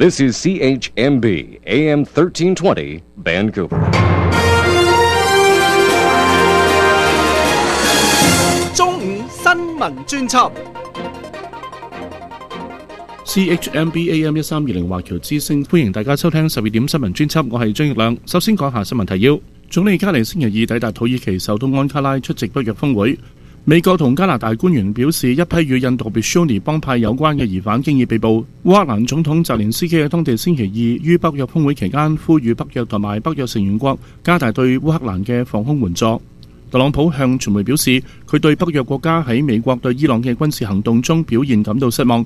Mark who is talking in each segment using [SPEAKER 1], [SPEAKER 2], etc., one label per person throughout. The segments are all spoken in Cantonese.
[SPEAKER 1] This is CHMB AM 1320 Vancouver.
[SPEAKER 2] 中午新聞專輯
[SPEAKER 3] CHMB AM 1320華僑之聲，歡迎大家收聽12點新聞專輯，我係張奕亮。首先講下新聞提要。總理加尼星期二抵達土耳其首都安卡拉出席北約峰會。美國同加拿大官員表示，一批與印度 Bishoni 幫派有關嘅疑犯經已被捕。烏克蘭總統澤連斯基喺當地星期二於北約峰會期間呼籲北約同埋北約成員國加大對烏克蘭嘅防空援助。特朗普向傳媒表示，佢對北約國家喺美國對伊朗嘅軍事行動中表現感到失望。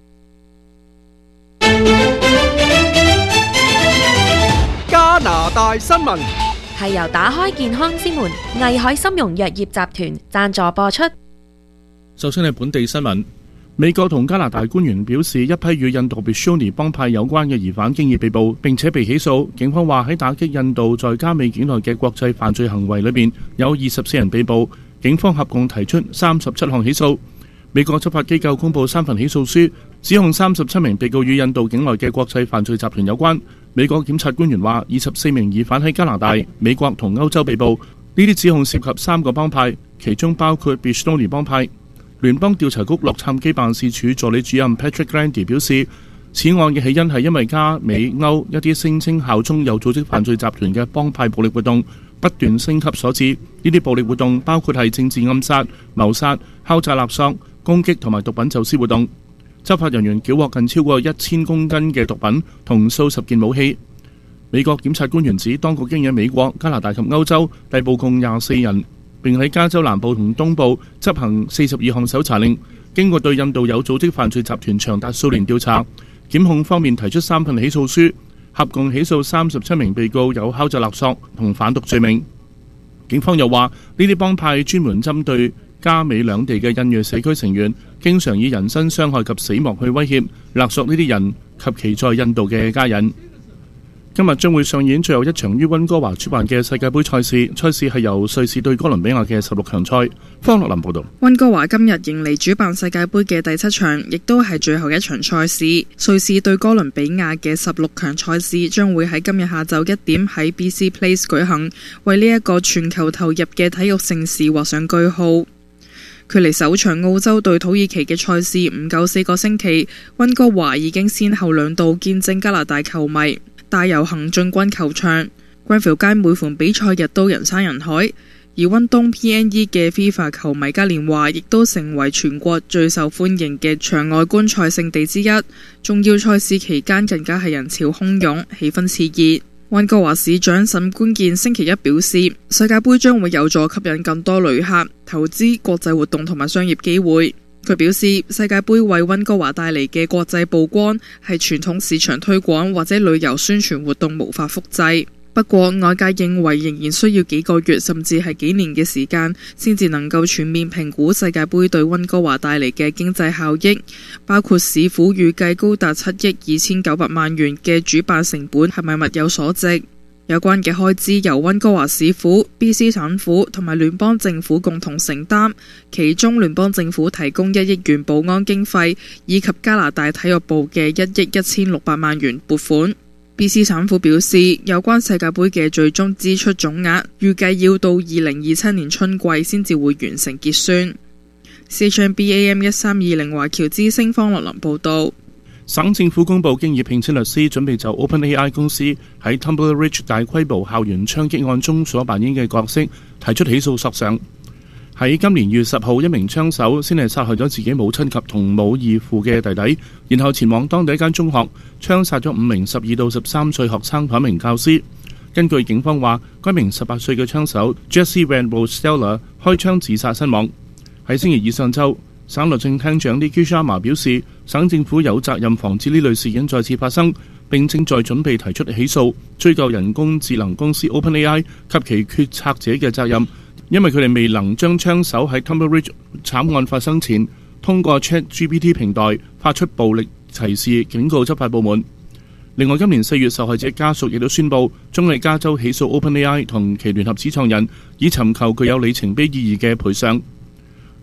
[SPEAKER 2] 加拿大新聞
[SPEAKER 4] 係由打開健康之門藝海參茸藥業集團贊助播出。
[SPEAKER 3] 首先係本地新聞。美國同加拿大官員表示，一批與印度 Bishoni 幫派有關嘅疑犯經已被捕，並且被起訴。警方話喺打擊印度在加美境內嘅國際犯罪行為裏邊，有24人被捕。警方合共提出37項起訴。美國執法機構公布3份起訴書，指控37名被告與印度境內嘅國際犯罪集團有關。美國檢察官員話，24名疑犯喺加拿大、美國同歐洲被捕。呢啲指控涉及3個幫派，其中包括 Bishoni 幫派。聯邦調查局洛杉磯辦事處助理主任 Patrick Grandy 表示，此案嘅起因係因為加美歐一啲聲稱效忠有組織犯罪集團嘅幫派暴力活動不斷升級所致。呢啲暴力活動包括係政治暗殺、謀殺、敲詐勒索、攻擊同埋毒品走私活動。執法人員繳獲近超過1000公斤嘅毒品同數十件武器。美國檢察官員指，當局經喺美國、加拿大及歐洲逮捕共24人，並喺加州南部同東部執行42項搜查令。經過對印度有組織犯罪集團長達數年調查，檢控方面提出3份起訴書，合共起訴37名被告有敲詐勒索同販毒罪名。警方又話，呢啲幫派專門針對加美兩地嘅印裔社區成員，經常以人身傷害及死亡去威脅勒索呢啲人及其在印度嘅家人。今日將會上演最後一場於溫哥華主辦嘅世界盃賽事，賽事係由瑞士對哥倫比亞嘅16強賽。方樂林報道。
[SPEAKER 5] 溫哥華今日迎嚟主辦世界盃嘅第7場，亦都係最後一場賽事。瑞士對哥倫比亞嘅16強賽事將會喺今日下晝1點喺 BC Place 舉行，為呢一個全球投入嘅體育盛事畫上句號。距離首場澳洲對土耳其嘅賽事唔夠4個星期，溫哥華已經先後2度見證加拿大球迷大遊行進軍球場。Granville街每逢比賽日都人山人海，而溫東 PNE 嘅 FIFA 球迷嘉年華亦都成為全國最受歡迎嘅場外觀賽勝地之一。重要賽事期間更加係人潮洶湧，氣氛熾熱。溫哥華市長沈觀健星期一表示，世界盃將會有助吸引更多旅客、投資、國際活動同埋商業機會。佢表示，世界盃為溫哥華帶嚟嘅國際曝光係傳統市場推廣或者旅遊宣傳活動無法複製。不過外界認為仍然需要幾個月甚至係幾年嘅時間先至能夠全面評估世界盃對溫哥華帶嚟嘅經濟效益，包括市府預計高達7億2900萬元嘅主辦成本係咪物有所值。有關嘅開支由溫哥華市府、BC 省府同埋聯邦政府共同承擔，其中聯邦政府提供1億元保安經費，以及加拿大體育部嘅1億1600萬元撥款。BC 省府表示，有關世界盃嘅最終支出總額預計要到2027年春季先至會完成結算。CHMB AM 1320華僑之聲方樂林報道。
[SPEAKER 3] 省政府公布，經已聘請律師準備就 OpenAI 公司喺 Tumbler Ridge 大規模校園槍擊案中所扮演嘅角色提出起訴索償。喺今年2月10號，一名槍手先係殺害咗自己母親及同母異父嘅弟弟，然後前往當地一間中學槍殺咗5名12到13歲學生同一名教師。根據警方話，該名18歲嘅槍手 Jesse Van Rostella 開槍自殺身亡。喺星期二上晝，省律政廳長 Nikki Sharma 表示，省政府有責任防止呢類事件再次發生，並正在準備提出起訴，追究人工智能公司 OpenAI 及其決策者嘅責任，因為佢哋未能將槍手喺 Tumbler Ridge 慘案發生前通過 ChatGPT 平台發出暴力提示，警告執法部門。另外，今年4月，受害者家屬亦都宣布將喺加州起訴 OpenAI 同其聯合始創人，以尋求具有里程碑意義嘅賠償。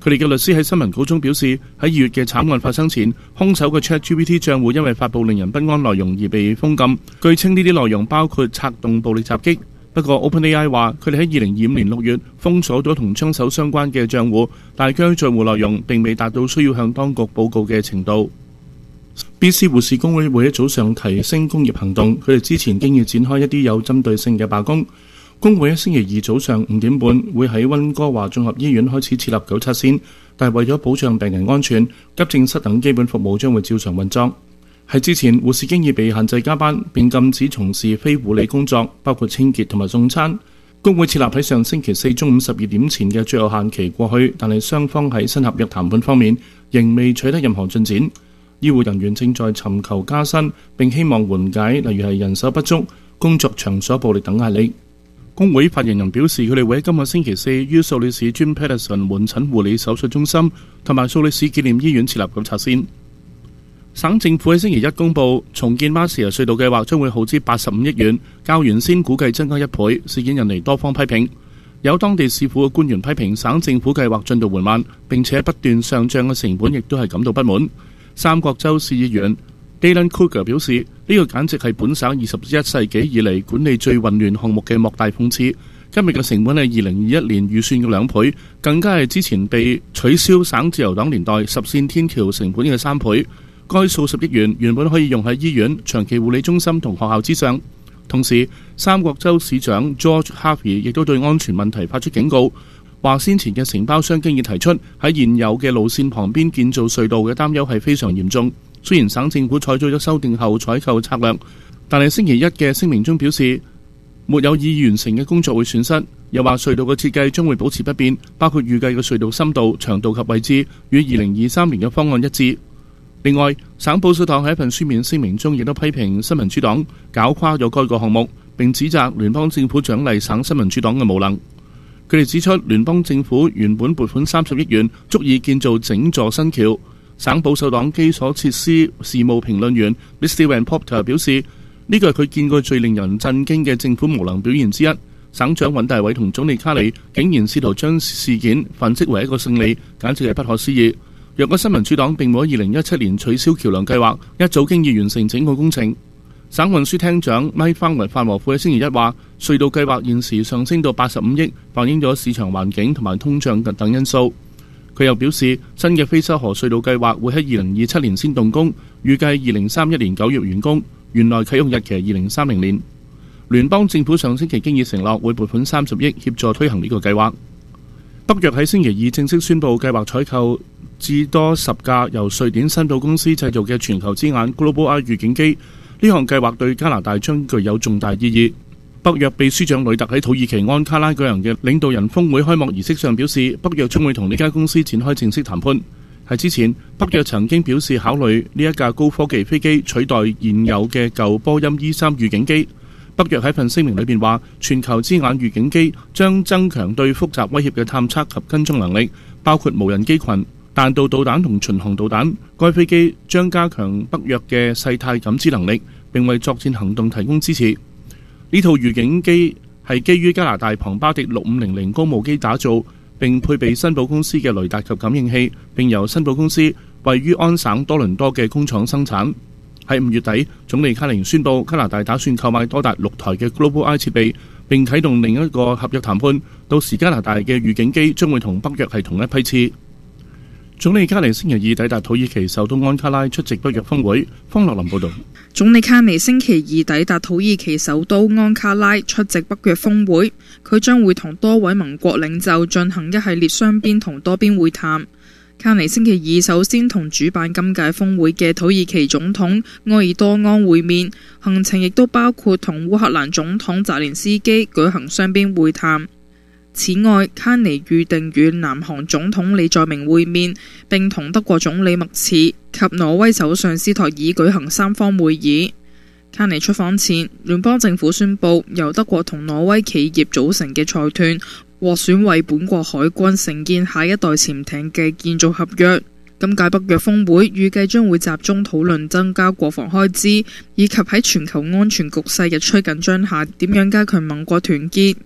[SPEAKER 3] 佢哋嘅律師喺新聞稿中表示，喺2月嘅慘案發生前，兇手嘅 ChatGPT 帳戶因為發布令人不安內容而被封禁。據稱呢啲內容包括策動暴力襲擊。不過 OpenAI 話，佢哋喺2025年6月封鎖咗同槍手相關嘅帳戶，但係該帳戶內容並未達到需要向當局報告嘅程度。BC 護士工會會喺早上提升工業行動，佢哋之前經已展開一啲有針對性嘅罷工。工會喺星期二早上5點半會喺溫哥華綜合醫院開始設立糾察線，但係為咗保障病人安全，急症室等基本服務將會照常運作。喺之前，護士經已被限制加班，並禁止從事非護理工作，包括清潔同埋送餐。工會設立喺上星期4中午12點前嘅最後限期過去，但係雙方喺新合約談判方面仍未取得任何進展。醫護人員正在尋求加薪，並希望緩解例如係人手不足、工作場所暴力等壓力。工會發言人表示，佢哋會喺今個星期4於素里市 Jim Patterson 門診護理手術中心同埋素里市紀念醫院設立糾察線。省政府喺星期一公布，重建馬士亞隧道計劃將會耗資85億元，較原先估計增加1倍。事件引嚟多方批評，有當地市府嘅官員批評省政府計劃進度緩慢，並且不斷上漲嘅成本亦都係感到不滿。三角洲市議員Dalen Kruger 表示，呢個簡直係本省21世紀以嚟管理最混亂項目嘅莫大諷刺。今日嘅成本係2021年預算嘅2倍，更加係之前被取消省自由黨年代10線天橋成本嘅3倍。該數十億元原本可以用喺醫院、長期護理中心同學校之上。同時，三角洲市長 George Harvey 亦都對安全問題發出警告，話先前嘅承包商經已提出喺現有嘅路線旁邊建造隧道嘅擔憂係非常嚴重。雖然省政府採取咗修訂後採購策略，但係星期一嘅聲明中表示，沒有已完成嘅工作會損失。又話隧道嘅設計將會保持不變，包括預計嘅隧道深度、長度及位置與2023年嘅方案一致。另外，省保守黨喺一份書面聲明中亦都批評新民主黨搞垮咗該個項目，並指責聯邦政府獎勵省新民主黨嘅無能。佢哋指出，聯邦政府原本撥款30億元，足以建造整座新橋。省保守黨基礎設施事務評論員 Mr. Van Popter 表示，呢個係佢見過最令人震驚嘅政府無能表現之一。省長尹大偉同總理卡里竟然試圖將事件粉飾為一個勝利，簡直係不可思議。若果新民主黨並冇喺2017年取消橋梁計劃，一早經已完成整個工程。省運輸廳長麥方雲范和富喺星期一話，隧道計劃現時上升到85億，反映咗市場環境同埋通脹等因素。佢又表示，新嘅菲沙河隧道計劃會喺2027年先動工，預計2031年9月完工，原來啟用日期係2030年。聯邦政府上星期經已承諾會撥款30億協助推行呢個計劃。北約喺星期二正式宣布計劃採購至多10架由瑞典申報公司製造嘅全球之眼 Global Eye 預警機，呢項計劃對加拿大將具有重大意義。北約秘書長呂特喺土耳其安卡拉舉行嘅領導人峰會開幕儀式上表示，北約將會同呢家公司展開正式談判。喺之前，北約曾經表示考慮呢一架高科技飛機取代現有嘅舊波音 E3 預警機。北約喺份聲明裏邊話，全球之眼預警機將增強對複雜威脅嘅探測及跟蹤能力，包括無人機群、彈道導彈同巡航導彈。該飛機將加強北約嘅勢態感知能力，並為作戰行動提供支持。呢套預警機係基於加拿大龐巴迪6500高務機打造，並配備申報公司嘅雷達及感應器，並由申報公司位於安省多倫多嘅工廠生產。喺5月底，總理卡寧宣布加拿大打算購買多達6台嘅 Global Eye 設備，並啟動另一個合約談判。到時加拿大嘅預警機將會同北約係同一批次。總理卡尼星期二抵達土耳其首都安卡拉出席北約峰會。方樂林報導。
[SPEAKER 5] 總理卡尼星期二抵達土耳其首都安卡拉出席北約峰會，佢將會同多位盟國領袖進行一系列雙邊同多邊會談。卡尼星期二首先同主辦今屆峰會嘅土耳其總統埃爾多安會面，行程亦都包括同烏克蘭總統澤連斯基舉行雙邊會談。此外，卡尼預定與南韓總統李在明會面，並同德國總理默茨及挪威首相斯托爾舉行三方會議。卡尼出訪前，聯邦政府宣布由德國同挪威企業組成嘅財團獲選為本國海軍承建下一代潛艇嘅建造合約。今屆北約峰會預計將會集中討論增加國防開支，以及喺全球安全局勢日趨緊張下點樣加強盟國團結。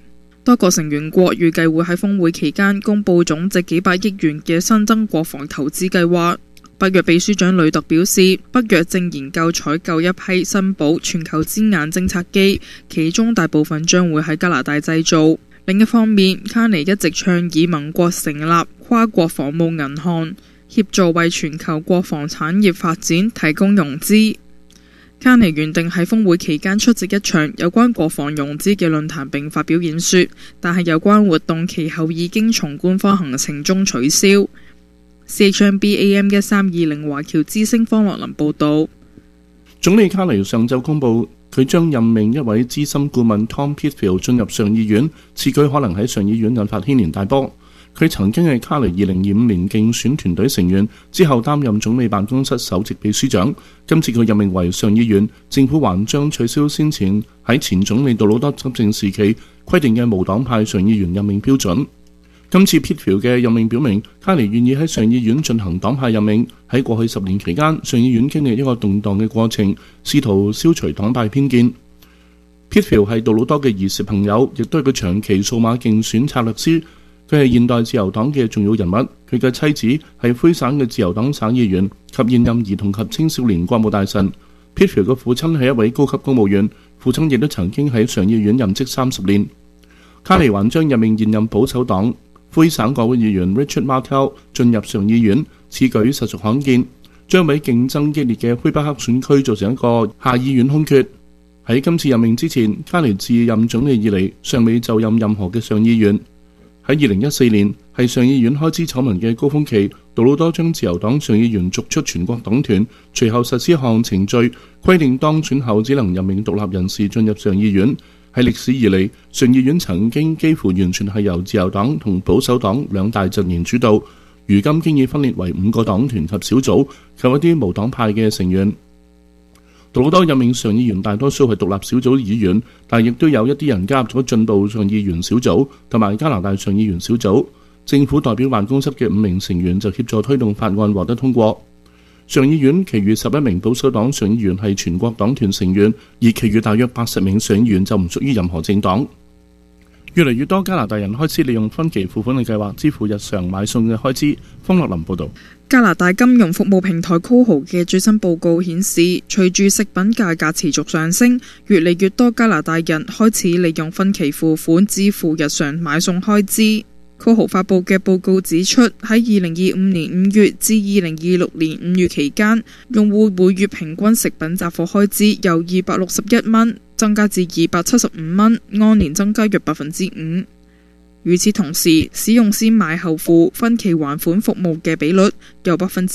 [SPEAKER 5] 多個成員國預計會喺峰會期間公佈總值幾百億元嘅新增國防投資計劃。北約秘書長呂特表示，北約正研究採購一批新寶全球之眼偵察機，其中大部分將會喺加拿大製造。另一方面，卡尼一直倡議盟國成立跨國防務銀行，協助為全球國防產業發展提供融資。卡尼原定喺峰會期間出席一場有關國防融資嘅論壇並發表演說，但係有關活動其後已經從官方行程中取消。CHMB-AM1320 華僑之聲方樂林報導。
[SPEAKER 3] 總理卡尼上晝公佈，佢將任命一位資深顧問 Tom Pitfield 進入上議院，此舉可能喺上議院引發牽連大波。佢曾經係卡尼2025年競選團隊成員，之後擔任總理辦公室首席秘書長。今次佢任命為上議院，政府還將取消先前喺前總理杜魯多執政時期規定嘅無黨派上議員任命標準。今次 Pitfield 嘅任命表明，卡尼願意喺上議院進行黨派任命。喺過去10年期間，上議院經歷一個動盪嘅過程，試圖消除黨派偏見。Pitfield 係杜魯多嘅兒時朋友，亦都係佢長期數碼競選策略師。佢係現代自由黨嘅重要人物，佢嘅妻子係魁省嘅自由黨省議員及現任兒童及青少年國務大臣。Pitfield 嘅父親係一位高級公務員，父親亦都曾經喺上議院任職30年。卡尼還將任命現任保守黨魁省國會議員 Richard Martel 進入上議院，此舉實屬罕見，將喺競爭激烈嘅魁北克選區造成一個下議院空缺。喺今次任命之前，卡尼自任總理以嚟尚未就任任何嘅上議員。喺2014年係上議院開支醜聞嘅高峰期，杜魯多將自由黨上議員逐出全國黨團，隨後實施一項程序，規定當選後只能任命獨立人士進入上議院。喺歷史以嚟，上議院曾經幾乎完全係由自由黨同保守黨兩大陣營主導，如今經已分裂為5個黨團及小組，及一啲無黨派嘅成員。杜魯多任命上議員大多數係獨立小組議員，但亦都有一啲人加入咗進步上議員小組同埋加拿大上議員小組。政府代表辦公室嘅5名成員就協助推動法案獲得通過。上議院其餘11名保守黨上議員係全國黨團成員，而其餘大約80名上議員就唔屬於任何政黨。越嚟越多加拿大人開始利用分期付款嘅計劃支付日常買餸嘅開支。方樂林報導。
[SPEAKER 5] 加拿大金融服務平台 Koho 嘅最新報告顯示，隨住食品價格持續上升，越嚟越多加拿大人開始利用分期付款支付日常買餸開支。Koho 發布嘅報告指出，喺2025年5月至2026年5月期間，用戶每月平均食品雜貨開支由261蚊增加至275蚊，按年增加約 5%。與此同時，使用先買後付分期還款服務嘅比率由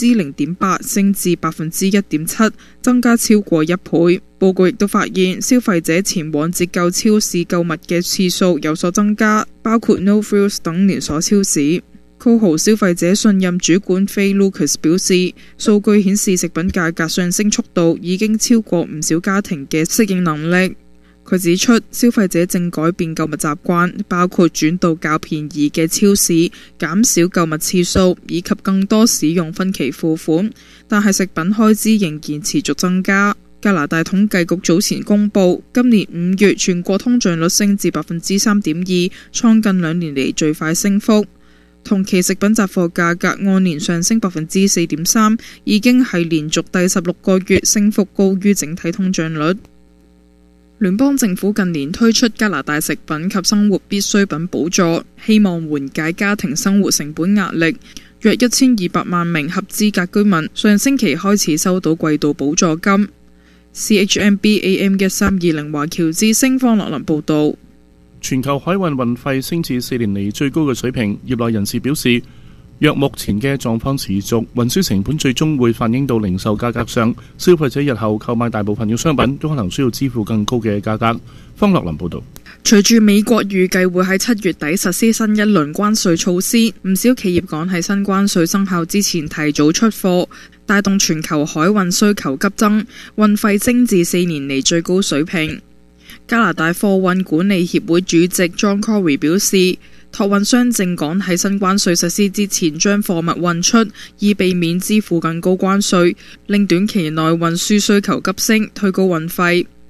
[SPEAKER 5] 0.8% 升至 1.7%， 增加超過1倍。報告亦都發現，消費者前往折扣超市購物嘅次數有所增加，包括 No Frills 等連鎖超市。Koho 消費者信任主管 Faye Lucas 表示，數據顯示食品價格上升速度已經超過唔少家庭嘅適應能力。佢指出，消費者正改變購物習慣，包括轉到較便宜嘅超市、減少購物次數，以及更多使用分期付款。但係食品開支仍然持續增加。加拿大統計局早前公布，今年5月全國通脹率升至 3.2%， 創近2年嚟最快升幅。同期食品雜貨價格按年上升 4.3%， 已經係連續第16個月升幅高於整體通脹率。聯邦政府近年推出加拿大食品及生活必需品補助，希望緩解家庭生活成本壓力。約1200萬名合資格居民上星期開始收到季度補助金。CHMB-AM1320 華僑之聲方樂林報導。
[SPEAKER 3] 全球海運運費升至4年嚟最高嘅水平，業內人士表示，若目前嘅狀況持續，運輸成本最終會反映到零售價格上，消費者日後購買大部分嘅商品都可能需要支付更高嘅價格。方樂林報導。
[SPEAKER 5] 隨住美國預計會喺7月底實施新一輪關稅措施，唔少企業趕喺新關稅生效之前提早出貨，帶動全球海運需求急增，運費升至4年嚟最高水平。加拿大貨運管理協會主席 John Corey 表示，託運商正趕喺新關稅實施之前將貨物運出，以避免支付更高關稅，令短期內運輸需求急升，推高運費。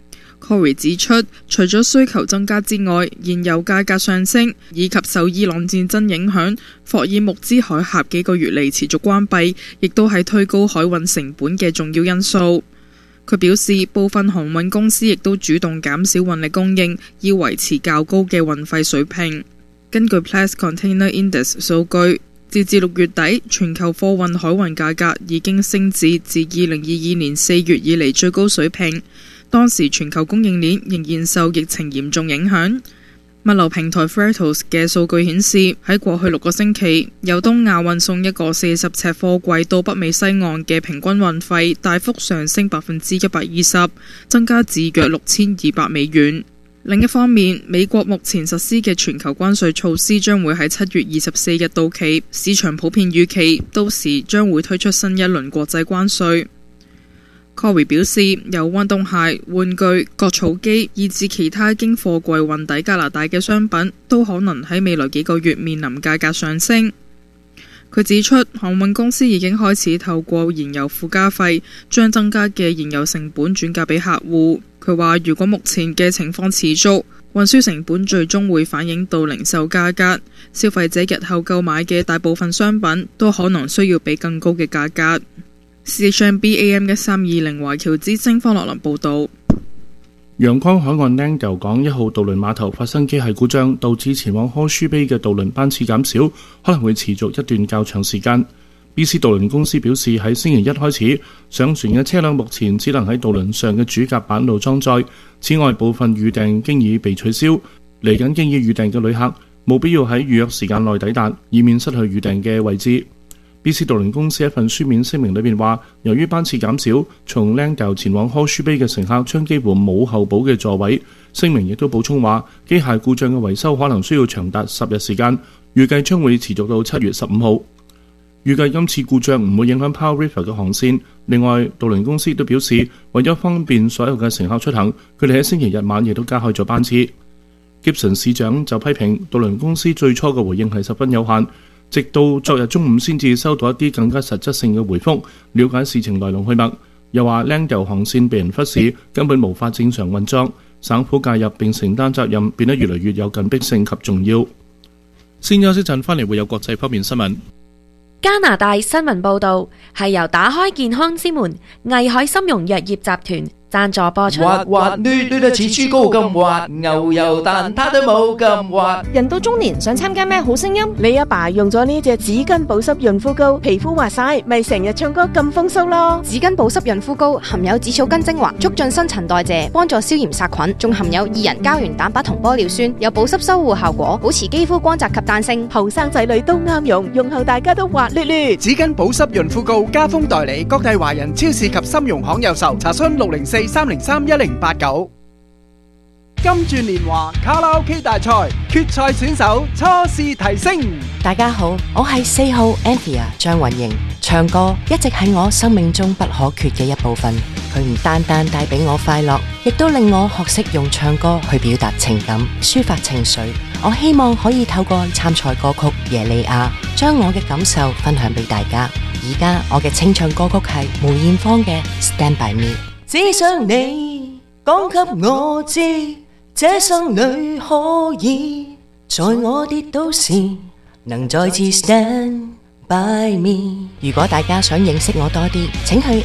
[SPEAKER 5] Corey 指出，除咗需求增加之外，燃油價格上升以及受伊朗戰爭影響，霍爾木茲海峽幾個月嚟持續關閉，亦都係推高海運成本嘅重要因素。佢表示，部分航運公司亦都主動減少運力供應，以維持較高嘅運費水平。根據 Platts Container Index 數據，截至6月底，全球貨運海運價格已經升至自2022年4月以嚟最高水平。當時全球供應鏈仍然受疫情嚴重影響。物流平台 Freightos 嘅數據顯示，喺過去6個星期，由東亞運送一個40尺貨櫃到北美西岸嘅平均運費大幅上升120%，增加至約6200美元。另一方面，美國目前實施嘅全球關稅措施將會喺7月24日到期，市場普遍預期到時將會推出新一輪國際關稅。Corey 表示，由運動鞋、玩具、割草機以至其他經貨櫃運抵加拿大嘅商品，都可能喺未來幾個月面臨價格上升。佢指出，航運公司已經開始透過燃油附加費，將增加嘅燃油成本轉嫁俾客戶。佢話，如果目前嘅情況持續，運輸成本最終會反映到零售價格，消費者日後購買嘅大部分商品都可能需要俾更高嘅價格。CHMB AM1320華僑之星方樂林報導。
[SPEAKER 3] 陽光海岸 Langdale 港1號渡輪碼頭發生機械故障，導致前往 Horseshoe Bay 嘅渡輪班次減少，可能會持續一段較長時間。BC 渡輪公司表示，喺星期一開始，上船嘅車輛目前只能喺渡輪上嘅主甲板度裝載。此外，部分預訂經已被取消。嚟緊經已預訂嘅旅客，務必要喺預約時間內抵達，以免失去預訂嘅位置。BC 渡輪公司一份書面聲明裏面話，由於班次減少，從 Langdale 前往 Horseshoe Bay 嘅乘客將幾乎冇候補嘅座位。聲明亦都補充話，機械故障嘅維修可能需要長達10日時間，預計將會持續到7月15號。預計今次故障唔會影響 Powell River 嘅航線。另外，渡輪公司亦都表示，為咗方便所有嘅乘客出行，佢哋喺星期日晚亦都加開咗班次。Gibson 市長就批評渡輪公司最初嘅回應係十分有限，直到昨日中午先至收到一啲更加實質性嘅回覆，了解事情來龍去脈。又話 Langdale 航線被人忽視，根本無法正常運作，省府介入並承擔責任變得越嚟越有緊迫性及重要。先休息陣，翻嚟會有國際方面新聞。
[SPEAKER 4] 加拿大新聞報導係由打開健康之門藝海參茸藥業集團贊助播出。
[SPEAKER 6] 滑滑捋捋得似豬膏咁滑，牛油蛋撻都冇咁滑。
[SPEAKER 7] 人到中年想參加咩好聲音？你阿爸用咗呢隻紙巾保濕潤膚膏，皮膚滑晒，咪成日唱歌咁風騷咯。
[SPEAKER 8] 紙巾保濕潤膚膏含有紫草根精華，促進新陳代謝，幫助消炎殺菌，仲含有2人膠原蛋白同玻尿酸，有保濕修護效果，保持肌膚光澤及彈性。
[SPEAKER 7] 後生仔女都啱用，用後大家都滑捋捋。
[SPEAKER 2] 紙巾保濕潤膚膏加封代理各大華人超市及參茸行有售，查詢604-303-1089。金鑽年華卡拉 OK 大賽決賽選手初試提升。
[SPEAKER 9] 大家好，我係4號 Anthea 張韻瑩，唱歌一直係我生命中不可缺嘅一部分。佢唔單單帶俾我快樂，亦都令我學識用唱歌去表達情感、抒發情緒。我希望可以透過參賽歌曲《耶利亞》，將我嘅感受分享俾大家。而家我嘅清唱歌曲係梅艷芳嘅《Stand By Me》。只想你講給我知，這生裏可以在我跌倒時能再次 stand by me。如果大家想認識我多啲，請去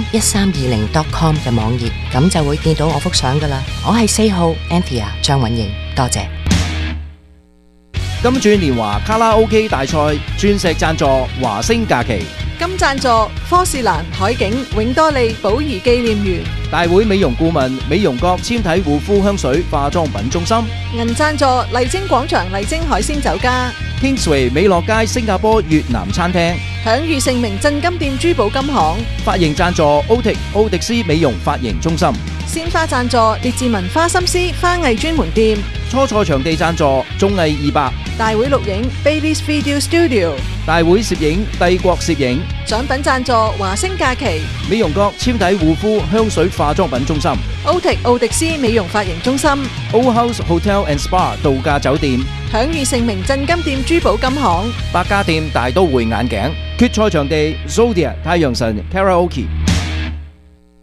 [SPEAKER 9] am1320.com 嘅網頁，咁就會見到我幅相噶啦。我係4號 Anthea 張韻瑩，多謝。
[SPEAKER 6] 金鑽年華卡拉 OK 大賽鑽石贊助華星假期，
[SPEAKER 10] 金贊助科士蘭海景永多利寶儀紀念園，
[SPEAKER 6] 大會美容顧問美容閣纖體護膚香水化妝品中心，
[SPEAKER 10] 銀贊助麗晶廣場麗晶海鮮酒家，
[SPEAKER 6] Kingsway 美樂街新加坡越南餐廳，
[SPEAKER 10] 享譽盛名鎮金店珠寶金行，
[SPEAKER 6] 髮型贊助歐迪斯美容髮型中心，
[SPEAKER 10] 鮮花贊助列治文花心思花藝專門店，
[SPEAKER 6] 初賽場地贊助綜藝200，
[SPEAKER 10] 大會錄影 Bailey's Video Studio，
[SPEAKER 6] 大會攝影帝國攝影，
[SPEAKER 10] 獎品贊助華星假期，
[SPEAKER 6] 美容閣纖體護膚香水化妝品中心，
[SPEAKER 10] 奧迪斯美容髮型中心，
[SPEAKER 6] Old House Hotel and Spa 度假酒店，
[SPEAKER 10] 享譽盛名鎮金店珠寶金行，
[SPEAKER 6] 百家店大都會眼鏡，決賽場地 Zodia 太陽神 Karaoke。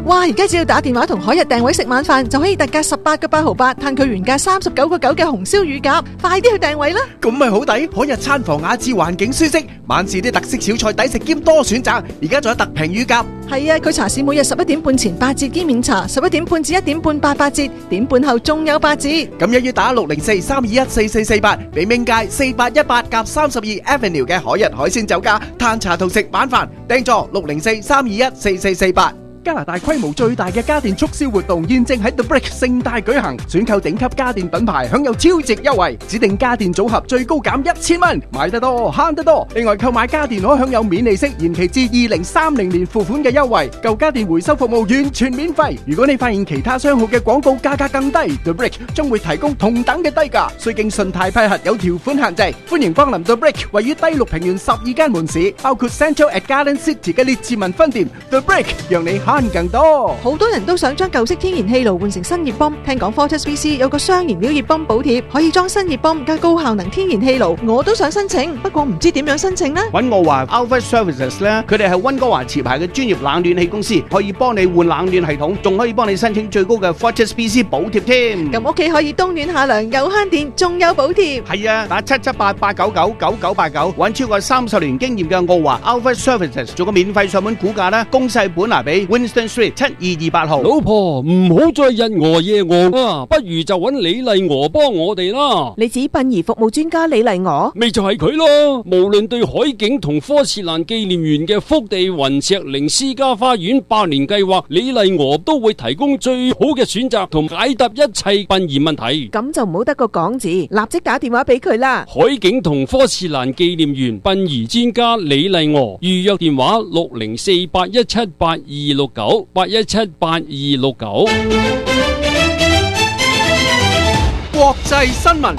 [SPEAKER 10] 哇！而家只要打電話同海逸訂位食晚飯，就可以特價18個8毫8，嘆佢原價39個9嘅紅燒乳鴿，快啲去訂位啦！
[SPEAKER 2] 咁咪好抵，海逸餐房雅致，環境舒適，晚市啲特色小菜抵食兼多選擇，而家仲有特平乳鴿。
[SPEAKER 10] 係啊，佢茶市每日11點半前8折兼免茶，11點半至1點半8折，點半後仲有8折。
[SPEAKER 2] 咁一於打604-321-4448，比明街4818-32 Avenue 嘅海逸海鮮酒家嘆茶同食晚飯，訂座604-321-4448。加拿大規模最大嘅家電促銷活動現正喺 The Brick 盛大舉行，選購頂級家電品牌享有超值優惠，指定家電組合最高減1000蚊，買得多慳得多。另外購買家電可享有免利息延期至2030年付款嘅優惠，舊家電回收服務完全免費。如果你發現其他商號嘅廣告價格更低， The Brick 將會提供同等嘅低價，需經信貸批核，有條款限制。歡迎光臨 The Brick 位於低綠平原12間門市，包括 Central at Garden City 嘅列治文分店。 The Brick 讓你慳更多。
[SPEAKER 10] 好多人都想將舊式天然氣爐換成新熱泵，聽講 Fortis VC 有個雙燃料熱泵補貼，可以裝新熱泵加高效能天然氣爐，我都想申請，不過唔知點樣申請呢？
[SPEAKER 11] 揾我話 Alpha Services 咧，佢哋係溫哥華持牌嘅專業冷暖氣公司，可以幫你換冷暖系統，仲可以幫你申請最高嘅 Fortis VC 補貼添。
[SPEAKER 10] 咁屋企可以冬暖夏涼，又慳電，仲有補貼。
[SPEAKER 11] 係啊，打778-899-9989，揾超過30年經驗嘅澳華 Alpha Services 做個免費上門估價啦，公細本拿比 Winston Street 7228號。
[SPEAKER 12] 老婆唔好再日餓夜餓啊，不如就揾李麗娥幫我哋啦。
[SPEAKER 7] 你指殯儀服務專家李麗娥？
[SPEAKER 12] 咪就係佢咯。無論對海景同科士蘭紀念園嘅福地雲石靈私家花園8年計劃，李麗娥都會提供最好嘅選擇同解答一切殯儀問題。
[SPEAKER 7] 咁就唔好得個講字，立即打電話俾佢啦。
[SPEAKER 12] 海景同科士蘭紀念園殯儀專家李麗娥，預約電話604-817-8269，817-8269。
[SPEAKER 2] 國際新聞。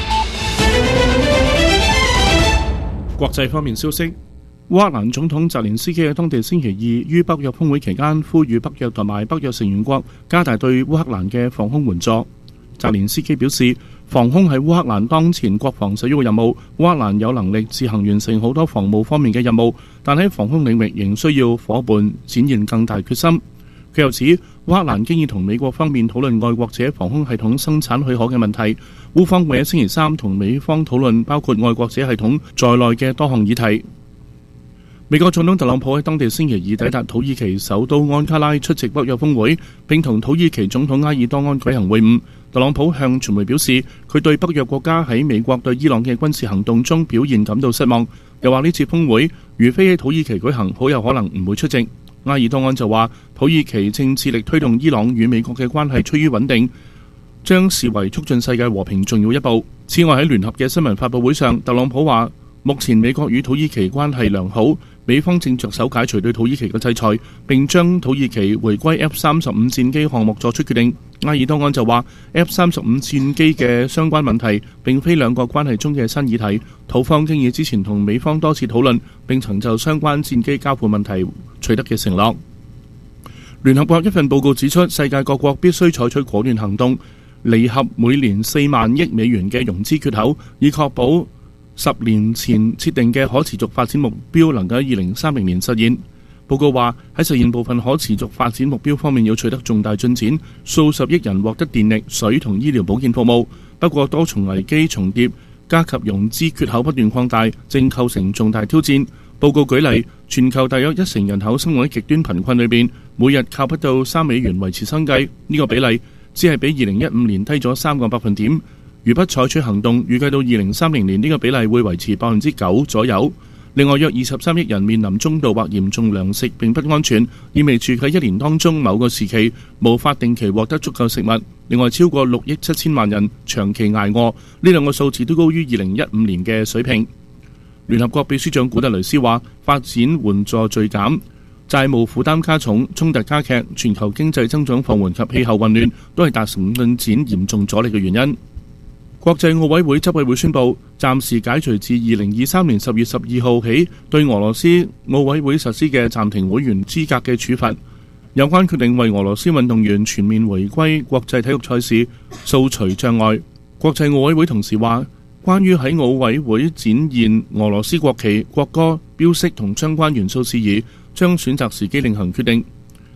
[SPEAKER 3] 國際方面消息，烏克蘭總統澤連斯基喺當地星期二於北約峰會期間呼籲北約同埋北約成員國加大對烏克蘭嘅防空援助。澤連斯基表示，防空係烏克蘭當前國防首要任務，烏克蘭有能力自行完成好多防務方面嘅任務，但喺防空領域仍需要夥伴展現更大決心。佢又指，烏克蘭經已同美國方面討論愛國者防空系統生產許可嘅問題，烏方會喺星期三同美方討論包括愛國者系統在內嘅多項議題。美國總統特朗普喺當地星期二抵達土耳其首都安卡拉出席北約峰會，並同土耳其總統埃爾多安舉行會晤。特朗普向傳媒表示，佢對北約國家喺美國對伊朗嘅軍事行動中表現感到失望，又話呢次峰會如非喺土耳其舉行，好有可能唔會出席。埃爾多安就話，土耳其正致力推動伊朗與美國嘅關係趨於穩定，將視為促進世界和平重要一步。此外，喺聯合嘅新聞發佈會上，特朗普話，目前美國與土耳其關係良好，美方正着手解除對土耳其嘅制裁，並將土耳其回歸 F-35 戰機項目作出決定。埃爾多安就話 F-35 戰機嘅相關問題並非兩國關係中嘅新議題，土方經已之前同美方多次討論，並曾就相關戰機交付問題取得嘅承諾。聯合國一份報告指出，世界各國必須採取果斷行動，彌合每年4萬億美元嘅融資缺口，以確保10年前設定嘅可持續發展目標能夠喺2030年實現。報告話，喺實現部分可持續發展目標方面要取得重大進展，數十億人獲得電力、水同醫療保健服務。不過多重危機重疊，加及融資缺口不斷擴大，正構成重大挑戰。報告舉例，全球大約1成人口生活喺極端貧困裏邊，每日靠不到3美元維持生計，呢個比例只係比2015年低咗3個百分點。如不採取行動，預計到2030年呢個比例會維持9%左右。另外約23億人面臨中度或嚴重糧食並不安全，意味住喺1年當中某個時期無法定期獲得足夠食物。另外超過6億7千萬人長期捱餓，呢兩個數字都高於2015年嘅水平。聯合國秘書長古特雷斯話，發展援助銳減、債務負擔加重、衝突加劇、全球經濟增長放緩及氣候混亂都係達成進展嚴重阻力嘅原因。國際奧委會執委會宣布，暫時解除自2023年10月12號起對俄羅斯奧委會實施嘅暫停會員資格嘅處罰。有關決定為俄羅斯運動員全面回歸國際體育賽事掃除障礙。國際奧委會同時話，關於喺奧委會展現俄羅斯國旗、國歌、標識同相關元素事宜，將選擇時機另行決定。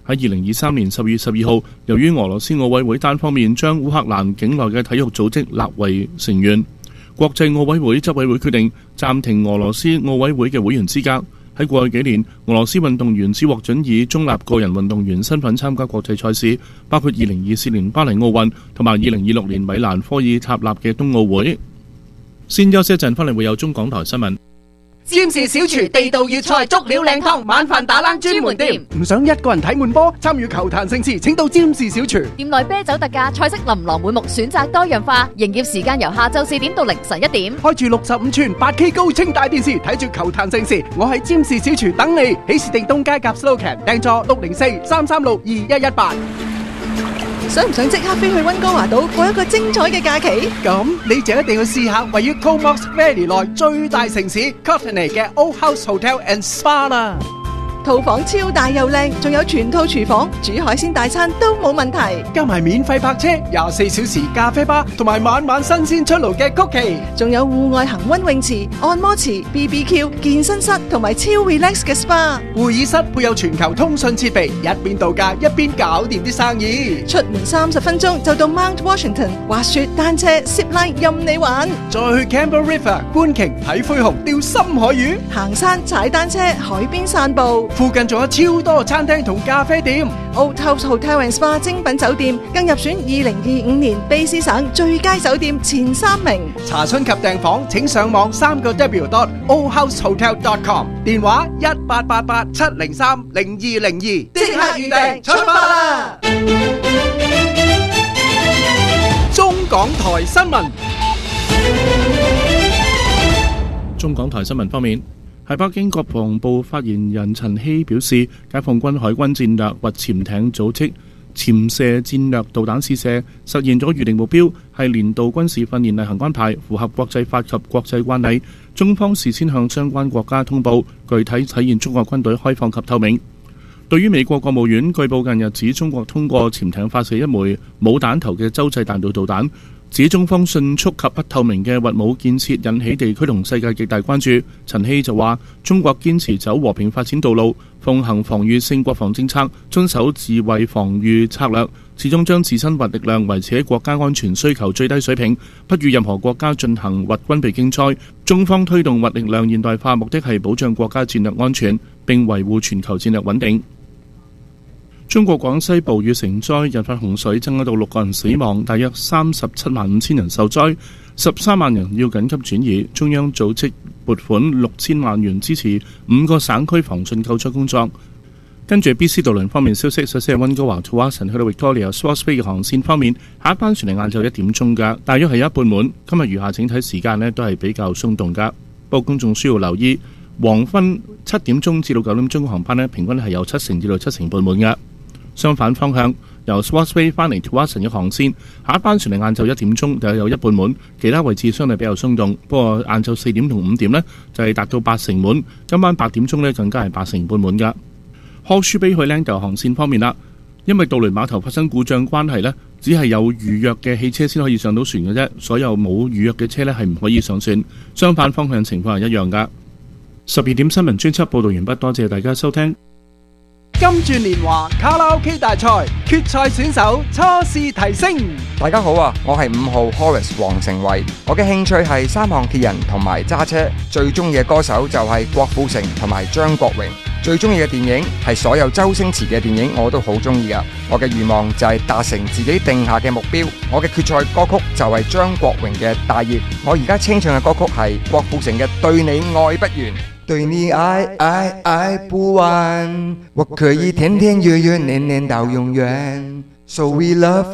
[SPEAKER 3] 喺2023年10月12號，由於俄羅斯奧委會單方面將烏克蘭境內嘅體育組織納為成員，國際奧委會執委會決定暫停俄羅斯奧委會嘅會員資格。喺過去幾年，俄羅斯運動員只獲准以中立個人運動員身份參加國際賽事，包括2024年巴黎奧運同埋2026年米蘭科爾塔納嘅冬奧會。先休息一陣，翻嚟會有中港台新聞。
[SPEAKER 2] 占士小廚地道粵菜足料靚湯，晚飯打冷專門店。唔想一個人睇悶波，參與球壇盛事，請到占士小廚。
[SPEAKER 13] 店內啤酒特價，菜式琳琅滿目，選擇多樣化。營業時間由下晝4點到凌晨1點。
[SPEAKER 2] 開住65寸 8K 高清大電視，睇住球壇盛事。我喺占士小廚等你。喜事定東街夾 Slocan 訂座604-336-2118。
[SPEAKER 10] 想唔想即刻飛去溫哥華島過一個精彩嘅假期？
[SPEAKER 2] 咁你就一定要試下位於 Comox Valley 內最大城市 Courtenay 嘅 Old House Hotel and Spa 啦。
[SPEAKER 10] 套房超大又靚，仲有全套廚房，煮海鮮大餐都冇問題。
[SPEAKER 2] 加埋免費泊車、24小時咖啡吧，同埋晚晚新鮮出爐嘅曲奇，
[SPEAKER 10] 仲有戶外恒溫泳池、按摩池、BBQ、健身室同埋超 relax 嘅 SPA。
[SPEAKER 2] 會議室配有全球通訊設備，一邊度假一邊搞掂啲生意。
[SPEAKER 10] 出門30分鐘就到 Mount Washington， 滑雪、單車、zip line 任你玩。
[SPEAKER 2] 再去 Campbell River 觀鯨、睇灰熊、釣深海魚，
[SPEAKER 10] 行山、踩單車、海邊散步。
[SPEAKER 2] 附近仲有超多餐廳同咖啡店。
[SPEAKER 10] Old House Hotel and Spa 精品酒店更入選2025年卑詩省最佳酒店前3名。
[SPEAKER 2] 查詢及訂房請上網3w.oldhousehotel.com， 電話1888-703-0202，即刻預訂出發啦！中港台新聞。
[SPEAKER 3] 中港台新聞方面，喺北京國防部發言人陳希表示，解放軍海軍戰略或潛艇組織潛射戰略導彈試射實現咗預定目標，係年度軍事訓練例行安排，符合國際法及國際慣例。中方事先向相關國家通報，具體體現中國軍隊開放及透明。對於美國國務院據報近日指中國通過潛艇發射一枚冇彈頭嘅洲際彈道導彈，指中方迅速及不透明嘅核武建設引起地區同世界極大關注。陳希就話，中國堅持走和平發展道路，奉行防禦性國防政策，遵守自衛防禦策略，始終將自身核力量維持喺國家安全需求最低水平，不與任何國家進行核軍備競賽。中方推動核力量現代化目的係保障國家戰略安全，並維護全球戰略穩定。中國廣西暴雨成災，引發洪水，增加到6個人死亡，大約37萬5千人受災，13萬人要緊急轉移。中央組織撥款6000萬元支持5個省區防汛救災工作。跟住 BC 渡輪方面消息，首先係溫哥華 Tsawwassen 去到 Victoria Swartz Bay 嘅航線方面，下一班船係晏晝1點鐘㗎，大約係一半滿。今日餘下整體時間呢都係比較鬆動㗎，不過公眾需要留意，黃昏7點鐘至到9點鐘嘅航班呢，平均係有70%至到70%半滿㗎。相反方向，由 Swartz Bay 翻嚟 Tsawwassen 嘅航線，下一班船係晏晝1點鐘就有一半滿，其他位置相對比較鬆動。不過晏晝4點同5點呢，就係達到80%滿，今晚8點鐘呢，更加係80%半滿㗎。Horseshoe Bay 去 Langdale 航線方面啦，因為渡輪碼頭發生故障關係呢，只係有預約嘅汽車先可以上到船嘅啫，所有冇預約嘅車呢係唔可以上船。相反方向情況係一樣㗎。12點新聞專輯報導完畢，多謝大家收聽。
[SPEAKER 2] 金鑽年華卡拉 OK 大賽決賽選手初試提升。
[SPEAKER 14] 大家好啊，我係5號 Horace 黃成偉，我嘅興趣係三項鐵人同埋揸車，最中意嘅歌手就係郭富城同埋張國榮，最中意嘅電影係所有周星馳嘅電影，我都好中意噶。我嘅願望就係達成自己定下嘅目標，我嘅決賽歌曲就係張國榮嘅大熱，我而家清唱嘅歌曲係郭富城嘅對你愛不完。對你愛不完，我可以天天月月年年到永遠。So we love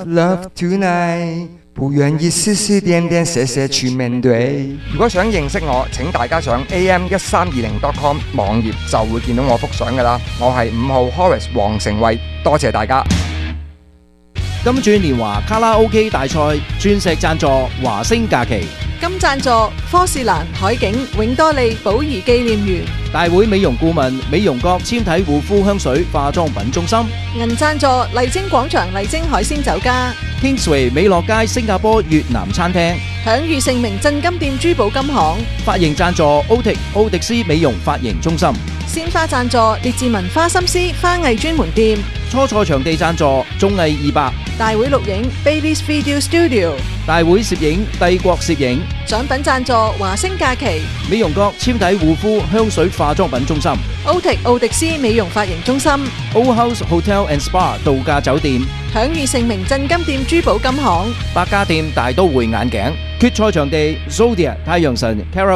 [SPEAKER 14] tonight， 不願意絲絲點點寫寫去面對。如果想認識我，請大家上 am1320.com 網頁就會見到我幅相噶啦。我係5號 Horace 黃成偉，多謝大家。
[SPEAKER 6] 金鑽年華卡拉 OK 大賽鑽石贊助華星假期，
[SPEAKER 10] 金贊助科士蘭海景永多利寶儀紀念園，
[SPEAKER 6] 大會美容顧問美容閣纖體護膚香水化妝品中心，
[SPEAKER 10] 銀贊助麗晶廣場麗晶海鮮酒家，
[SPEAKER 6] Kingsway 美樂街新加坡越南餐廳。
[SPEAKER 10] 享譽盛名鎮金店珠寶金行。
[SPEAKER 6] 髮型贊助 OTIC 奧迪斯美容髮型中心。
[SPEAKER 10] 鮮花贊助列治文花心思花藝專門店。
[SPEAKER 6] 初賽場地贊助綜藝200。
[SPEAKER 10] 大會錄影 Baby's Video Studio。
[SPEAKER 6] 大會攝影帝國攝影。
[SPEAKER 10] 獎品贊助華星假期。
[SPEAKER 6] 美容閣纖體護膚香水化妝品中心。
[SPEAKER 10] OTIC 奧迪斯美容髮型中心。
[SPEAKER 6] Old House Hotel and Spa 度假酒店。
[SPEAKER 10] 享譽盛名鎮金店珠寶金行。
[SPEAKER 6] 百家店大都會眼鏡。決賽場地 Zodiac 太陽神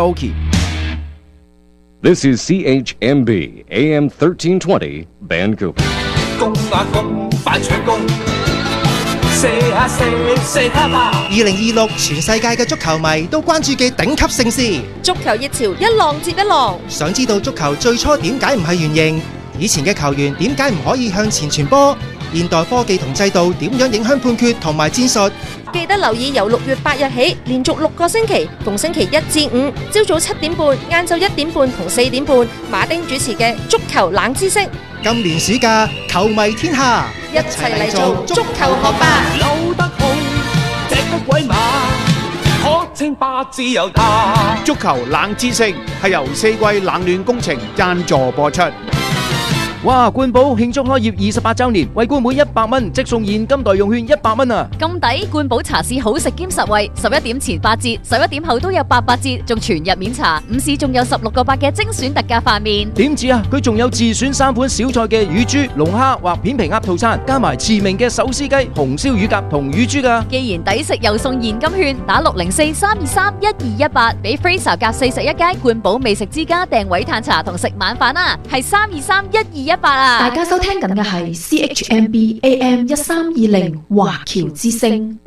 [SPEAKER 1] Karaoke。This is CHMB AM 1320 Vancouver。
[SPEAKER 15] 公啊公，快搶攻！射下射，射下吧！2026全世界嘅足球迷都關注嘅頂級盛事，
[SPEAKER 16] 足球熱潮一浪接一浪。
[SPEAKER 15] 想知道足球最初點解唔係圓形？以前嘅球員點解唔可以向前傳波？現代科技同制度點樣影響判決同埋戰術？
[SPEAKER 16] 記得留意由6月8日起，連續6個星期，逢星期1至5，朝早7點半、晏晝1點半同4點半，馬丁主持嘅足球冷知識。
[SPEAKER 15] 今年暑假，球迷天下，
[SPEAKER 16] 一齊嚟做足球學霸。
[SPEAKER 15] 扭得好，踢得鬼馬，可稱霸自由他。
[SPEAKER 11] 足球冷知識係由4季冷暖工程贊助播出。
[SPEAKER 6] 哇！冠寶慶祝開業28週年，為冠滿100蚊即送現金代用券100蚊啊！
[SPEAKER 13] 咁抵！冠寶茶市好食兼實惠，11點前8折，11點後都有88折，仲全日免茶。午市仲有16個8嘅精選特價飯麵。
[SPEAKER 6] 點止啊！佢仲有自選3款小菜嘅乳豬、龍蝦或片皮鴨套餐，加埋馳名嘅手撕雞、紅燒乳鴿同乳豬㗎。
[SPEAKER 13] 既然抵食又送現金券，打604-323-1218，俾 Fraser 夾40一街冠寶美食之家訂位嘆茶同食晚飯啊！係323-1218。
[SPEAKER 4] 大家收聽緊嘅係 CHMB AM 1320華僑之聲，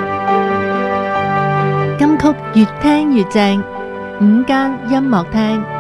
[SPEAKER 17] 金曲越聽越正，午間音樂廳。